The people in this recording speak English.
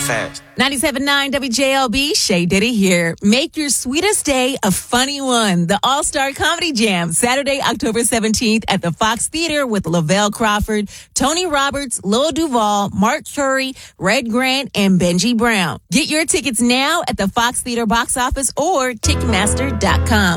fast. 97.9 WJLB, Shay Diddy here. Make your sweetest day a funny one. The All-Star Comedy Jam, Saturday, October 17th at the Fox Theater with Lavelle Crawford, Tony Roberts, Lil Duval, Mark Curry, Red Grant, and Benji Brown. Get your tickets now at the Fox Theater box office or Ticketmaster.com.